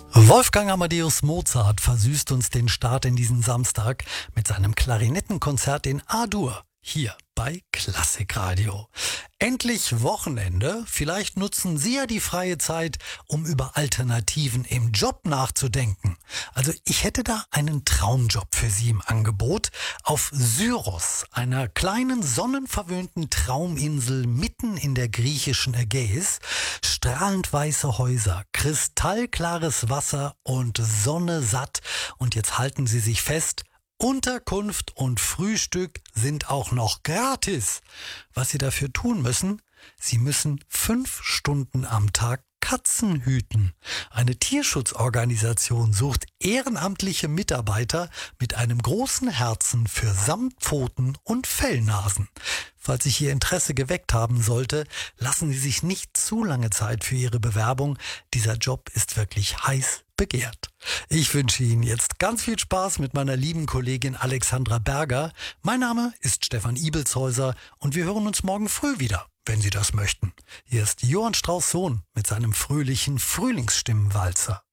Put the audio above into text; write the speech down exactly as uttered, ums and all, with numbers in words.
Wolfgang Amadeus Mozart versüßt uns den Start in diesen Samstag mit seinem Klarinettenkonzert in A-Dur hier bei Klassikradio. Endlich Wochenende. Vielleicht nutzen Sie ja die freie Zeit, um über Alternativen im Job nachzudenken. Also ich hätte da einen Traumjob für Sie im Angebot. Auf Syros, einer kleinen sonnenverwöhnten Trauminsel mitten in der griechischen Ägäis. Strahlend weiße Häuser, kristallklares Wasser und Sonne satt. Und jetzt halten Sie sich fest, Unterkunft und Frühstück sind auch noch gratis. Was Sie dafür tun müssen, Sie müssen fünf Stunden am Tag Katzen hüten. Eine Tierschutzorganisation sucht ehrenamtliche Mitarbeiter mit einem großen Herzen für Samtpfoten und Fellnasen. Falls sich Ihr Interesse geweckt haben sollte, lassen Sie sich nicht zu lange Zeit für Ihre Bewerbung. Dieser Job ist wirklich heiß begehrt. Ich wünsche Ihnen jetzt ganz viel Spaß mit meiner lieben Kollegin Alexandra Berger. Mein Name ist Stefan Ibelshäuser und wir hören uns morgen früh wieder, wenn Sie das möchten. Hier ist Johann Strauß Sohn mit seinem fröhlichen Frühlingsstimmenwalzer.